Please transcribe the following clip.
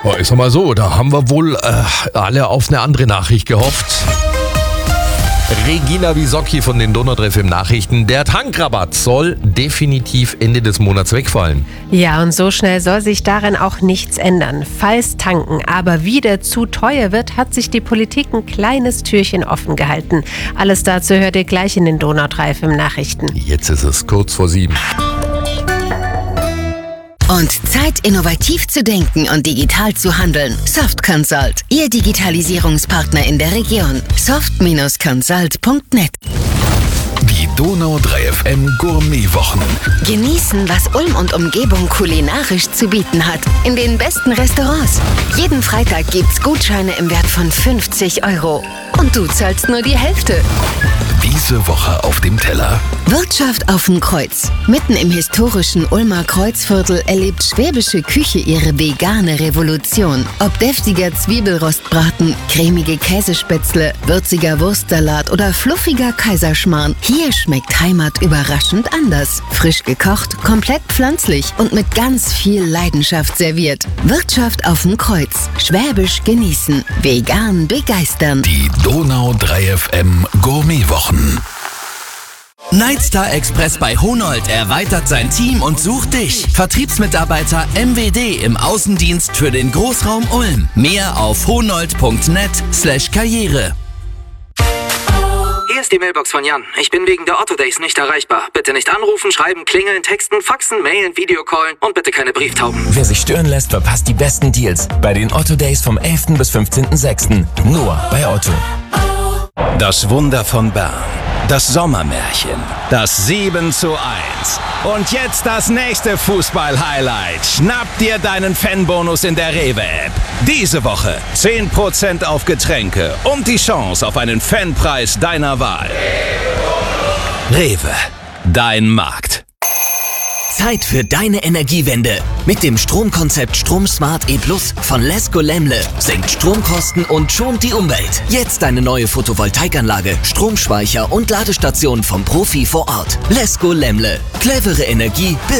Oh, ich sag mal so, da haben wir wohl alle auf eine andere Nachricht gehofft. Regina Wisocki von den Donau 3 FM Nachrichten. Der Tankrabatt soll definitiv Ende des Monats wegfallen. Ja, und so schnell soll sich daran auch nichts ändern. Falls tanken aber wieder zu teuer wird, hat sich die Politik ein kleines Türchen offen gehalten. Alles dazu hört ihr gleich in den Donau 3 FM Nachrichten. Jetzt ist es kurz vor 7. Und Zeit, innovativ zu denken und digital zu handeln. Softconsult, Ihr Digitalisierungspartner in der Region. soft-consult.net. Die Donau 3 FM Gourmetwochen. Genießen, was Ulm und Umgebung kulinarisch zu bieten hat. In den besten Restaurants. Jeden Freitag gibt's Gutscheine im Wert von 50 €. Und du zahlst nur die Hälfte. Diese Woche auf dem Teller. Wirtschaft auf dem Kreuz. Mitten im historischen Ulmer Kreuzviertel erlebt schwäbische Küche ihre vegane Revolution. Ob deftiger Zwiebelrostbraten, cremige Käsespätzle, würziger Wurstsalat oder fluffiger Kaiserschmarrn, hier schmeckt Heimat überraschend anders. Frisch gekocht, komplett pflanzlich und mit ganz viel Leidenschaft serviert. Wirtschaft auf dem Kreuz. Schwäbisch genießen. Vegan begeistern. Die Donau 3 FM Gourmetwochen. Nightstar Express bei Honold erweitert sein Team und sucht dich. Vertriebsmitarbeiter MWD im Außendienst für den Großraum Ulm. Mehr auf honold.net/karriere. Hier ist die Mailbox von Jan. Ich bin wegen der Otto Days nicht erreichbar. Bitte nicht anrufen, schreiben, klingeln, texten, faxen, mailen, Videocallen und bitte keine Brieftauben. Wer sich stören lässt, verpasst die besten Deals bei den Otto Days vom 11. bis 15.06. Nur bei Otto. Das Wunder von Bern. Das Sommermärchen. Das 7:1. Und jetzt das nächste Fußball-Highlight. Schnapp dir deinen Fanbonus in der Rewe-App. Diese Woche 10% auf Getränke und die Chance auf einen Fanpreis deiner Wahl. Rewe. Dein Markt. Zeit für deine Energiewende. Mit dem Stromkonzept StromSmart E+ von Lesco Lemle senkt Stromkosten und schont die Umwelt. Jetzt eine neue Photovoltaikanlage, Stromspeicher und Ladestation vom Profi vor Ort. Lesco Lemle. Clevere Energie